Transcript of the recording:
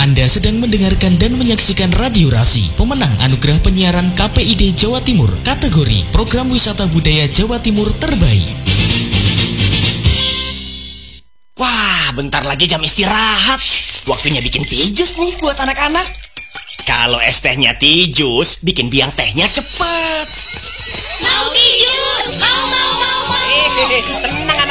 Anda sedang mendengarkan dan menyaksikan Radio Rasi, pemenang anugerah penyiaran KPID Jawa Timur, kategori Program Wisata Budaya Jawa Timur Terbaik. Wah, bentar lagi jam istirahat. Waktunya bikin tijus nih buat anak-anak. Kalau es tehnya tijus, bikin biang tehnya cepet.